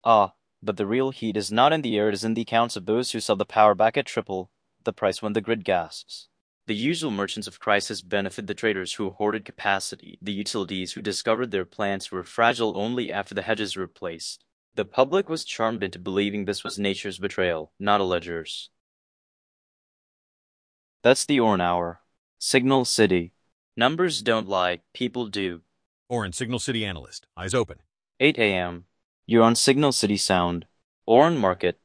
Ah, but the real heat is not in the air, it is in the accounts of those who sell the power back at triple the price when the grid gasps. The usual merchants of crisis benefit the traders who hoarded capacity, the utilities who discovered their plants were fragile only after the hedges were replaced. The public was charmed into believing this was nature's betrayal, not a ledger's. That's the Orn Hour. Signal City. Numbers don't lie, people do. Orin, Signal City analyst. Eyes open. 8 a.m. You're on Signal City Sound. Orn Market.